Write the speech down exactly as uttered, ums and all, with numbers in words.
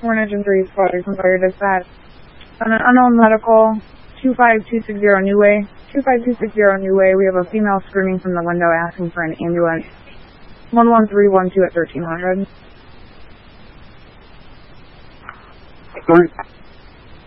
Warren Engine three, Squadron from Fire Dispatch. On an unknown medical, two five two six zero New Way. two five two six zero New Way, we have a female screaming from the window asking for an ambulance. one one three one two at thirteen hundred. Sorry.